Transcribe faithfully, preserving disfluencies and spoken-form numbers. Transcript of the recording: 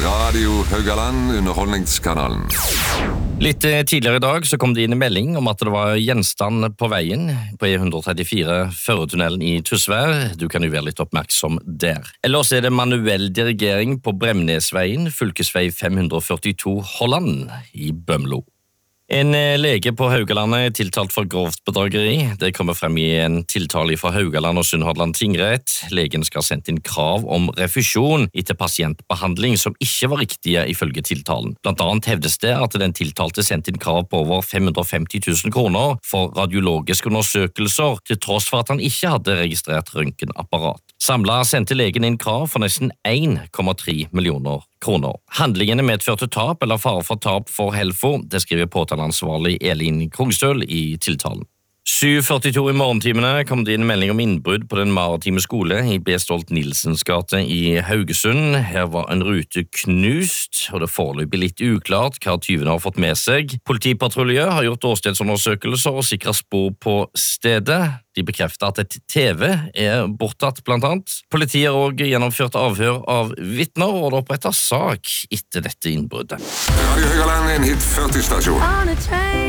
Radio Haugaland, underholdningskanalen. Litt tidligere i dag så kom det inn en melding om at det var gjenstand på veien på E ett trettifire Førretunnelen i Tysvær. Du kan jo være litt oppmerksom der. Ellers er det manuell dirigering på Bremnesveien, fylkesvei fem førtito Holland i Bømlo. En lege på Haugalandet er tiltalt for grovt bedrageri. Det kommer frem i en tiltale fra Haugaland og Sunnhordland tingrett. Legen skal ha sendt inn krav om refusjon etter pasientbehandling som ikke var riktige ifølge tiltalen. Blant annet hevdes det at den tiltalte sendte inn krav på over fem hundre og femti tusen kroner for radiologiske undersøkelser, til tross for at han ikke hadde registrert røntgenapparat. Samlet sendte legen inn krav for nesten en komma tre millioner kroner. Handlingene medførte tap eller fare for tap for Helfo, det skriver påtaleansvarlig Elin Krogstøl i tiltalen. syv førtito i morgentimene kom det inn melding om innbrudd på den maritime skole i B. Stolt Nilsens gate i Haugesund. Her var en rute knust, og det er foreløpig litt uklart hva tyvene har fått med seg. Politipatrulje har gjort åstedsundersøkelser og sikret spor på stedet. De bekrefter at et T V er borttatt, blant annet. Politiet har også gjennomført avhør av vitner, og det opprettet sak etter dette innbruddet. Radio Haugaland, en hit førti stasjon.